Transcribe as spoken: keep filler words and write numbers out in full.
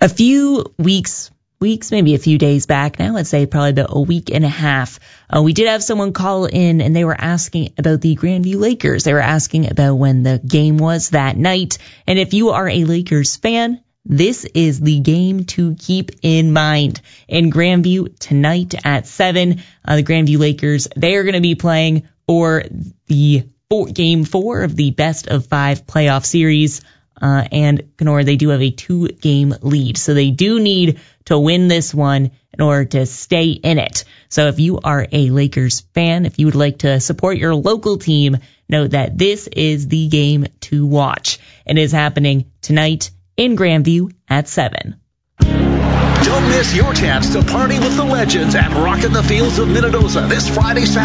A few weeks, weeks, maybe a few days back now, let's say probably about a week and a half, uh, we did have someone call in and they were asking about the Grandview Lakers. They were asking about when the game was that night. And if you are a Lakers fan, this is the game to keep in mind. In Grandview tonight at seven, uh, the Grandview Lakers, they are going to be playing for the four, game four of the best of five playoff series. Uh, and Kenora, they do have a two-game lead. So they do need to win this one in order to stay in it. So if you are a Lakers fan, if you would like to support your local team, note that this is the game to watch. It is happening tonight in Grandview at seven. Don't miss your chance to party with the legends at Rockin' the Fields of Minnedosa this Friday, Saturday.